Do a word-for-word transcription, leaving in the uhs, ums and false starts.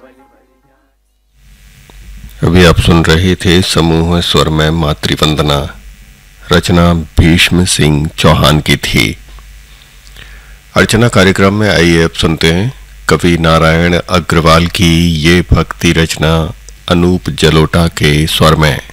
अभी आप सुन रहे थे समूह स्वर में मातृवंदना, रचना भीष्म सिंह चौहान की थी। अर्चना कार्यक्रम में आइए अब सुनते हैं कवि नारायण अग्रवाल की ये भक्ति रचना अनूप जलोटा के स्वर में।